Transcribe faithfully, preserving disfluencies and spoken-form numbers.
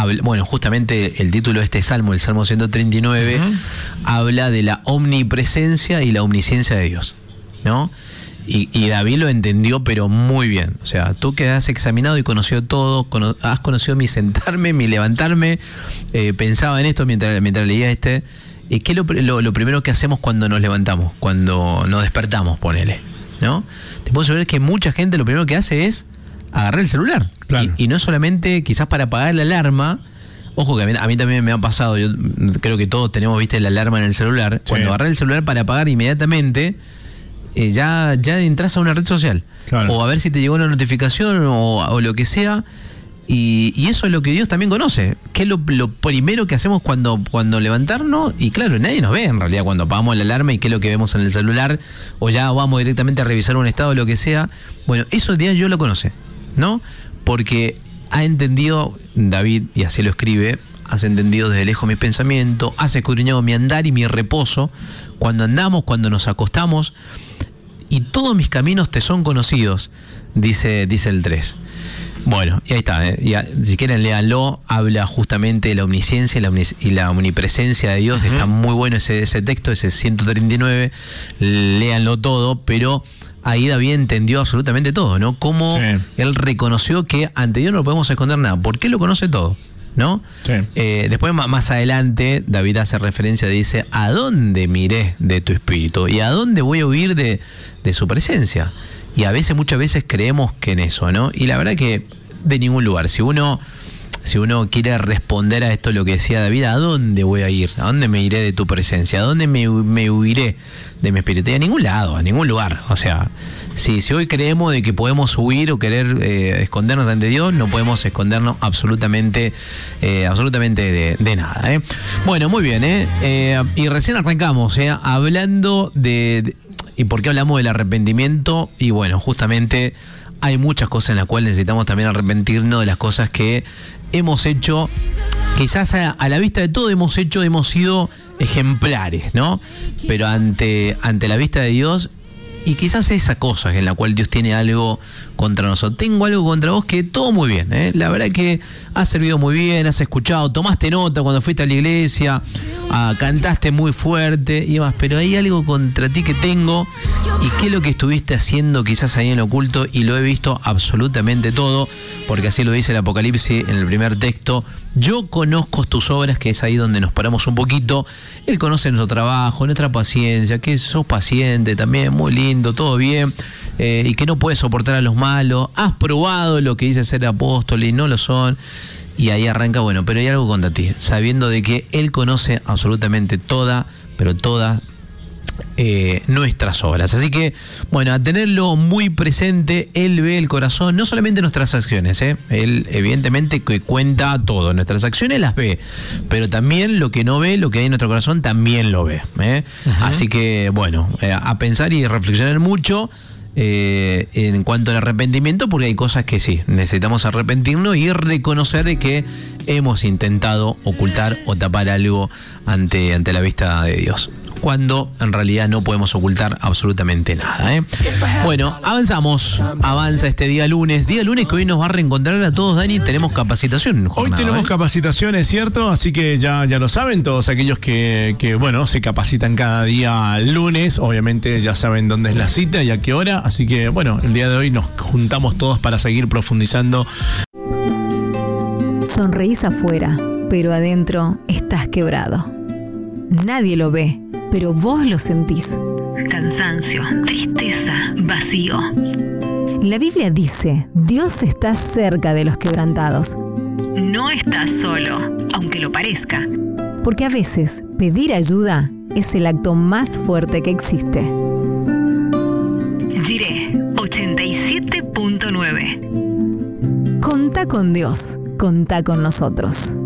habla, bueno, justamente el título de este salmo, el Salmo ciento treinta y nueve, uh-huh. habla de la omnipresencia y la omnisciencia de Dios, ¿no? Y, y David lo entendió, pero muy bien. O sea, tú que has examinado y conocido todo, cono, has conocido mi sentarme, mi levantarme, eh, pensaba en esto mientras, mientras leía este. ¿Y qué es lo, lo, lo primero que hacemos cuando nos levantamos, cuando nos despertamos, ponele, ¿no? Te puedo asegurar que mucha gente lo primero que hace es agarrar el celular. Claro. Y, y no solamente quizás para apagar la alarma. Ojo que a mí, a mí también me ha pasado, yo creo que todos tenemos, viste, la alarma en el celular. Sí. Cuando agarrás el celular para apagar inmediatamente, eh, ya, ya entras a una red social. Claro. O a ver si te llegó una notificación o, o lo que sea. Y, y eso es lo que Dios también conoce. ¿Qué es lo, lo primero que hacemos cuando, cuando levantarnos? Y claro, nadie nos ve en realidad cuando apagamos la alarma y qué es lo que vemos en el celular. O ya vamos directamente a revisar un estado o lo que sea. Bueno, eso Dios lo conoce, ¿no? Porque ha entendido, David, y así lo escribe, has entendido desde lejos mis pensamientos, has escudriñado mi andar y mi reposo, cuando andamos, cuando nos acostamos, y todos mis caminos te son conocidos, dice, dice el tres. Bueno, y ahí está, ¿eh? Ya, si quieren léanlo, habla justamente de la omnisciencia y la, omnis- y la omnipresencia de Dios. Uh-huh. Está muy bueno ese, ese texto, ese ciento treinta y nueve, léanlo todo, pero ahí David entendió absolutamente todo, ¿no? Cómo sí. él reconoció que ante Dios no podemos esconder nada, porque él lo conoce todo, ¿no? Sí. Eh, después, más adelante, David hace referencia, dice, ¿a dónde miré de tu espíritu? ¿Y a dónde voy a huir de, de su presencia? Y a veces, muchas veces creemos que en eso, ¿no? Y la verdad que de ningún lugar. Si uno, si uno quiere responder a esto, lo que decía David, ¿a dónde voy a ir? ¿A dónde me iré de tu presencia? ¿A dónde me, me huiré de mi espíritu? Y a ningún lado, a ningún lugar. O sea, si, si hoy creemos de que podemos huir o querer eh, escondernos ante Dios, no podemos escondernos absolutamente, eh, absolutamente de, de nada, ¿eh? Bueno, muy bien, ¿eh? eh y recién arrancamos, ¿eh? Hablando de... de ¿y por qué hablamos del arrepentimiento? Y bueno, justamente hay muchas cosas en las cuales necesitamos también arrepentirnos de las cosas que hemos hecho. Quizás a, a la vista de todo hemos hecho, hemos sido ejemplares, ¿no? Pero ante, ante la vista de Dios, y quizás esa cosa en la cual Dios tiene algo contra nosotros. Tengo algo contra vos que todo muy bien, ¿eh? La verdad que has servido muy bien, has escuchado, tomaste nota cuando fuiste a la iglesia, ah, cantaste muy fuerte y demás, pero hay algo contra ti que tengo. ¿Y qué es lo que estuviste haciendo quizás ahí en lo oculto? Y lo he visto absolutamente todo, porque así lo dice el Apocalipsis en el primer texto. Yo conozco tus obras, que es ahí donde nos paramos un poquito. Él conoce nuestro trabajo, nuestra paciencia, que sos paciente también, muy lindo, todo bien, eh, y que no puedes soportar a los malos. Has probado lo que dice ser apóstol y no lo son. Y ahí arranca, bueno, pero hay algo contra ti, sabiendo de que Él conoce absolutamente toda, pero toda Eh, nuestras obras. Así que, bueno, a tenerlo muy presente, Él ve el corazón, no solamente nuestras acciones, ¿eh? Él evidentemente que cuenta todo, nuestras acciones las ve, pero también lo que no ve, lo que hay en nuestro corazón también lo ve, ¿eh? Uh-huh. Así que, bueno, eh, a pensar y reflexionar mucho eh, en cuanto al arrepentimiento, porque hay cosas que sí, necesitamos arrepentirnos y reconocer de que hemos intentado ocultar o tapar algo ante, ante la vista de Dios, cuando en realidad no podemos ocultar absolutamente nada, ¿eh? Bueno, avanzamos, avanza este día lunes, día lunes que hoy nos va a reencontrar a todos, Dani, tenemos capacitación. Jornada, hoy tenemos ¿eh? capacitación, es cierto, así que ya, ya lo saben todos aquellos que, que, bueno, se capacitan cada día lunes, obviamente ya saben dónde es la cita y a qué hora, así que, bueno, el día de hoy nos juntamos todos para seguir profundizando. Sonreís afuera, pero adentro estás quebrado. Nadie lo ve, pero vos lo sentís. Cansancio, tristeza, vacío. La Biblia dice, Dios está cerca de los quebrantados. No estás solo, aunque lo parezca. Porque a veces pedir ayuda es el acto más fuerte que existe. Jiré ochenta y siete punto nueve. Contá con Dios, contá con nosotros.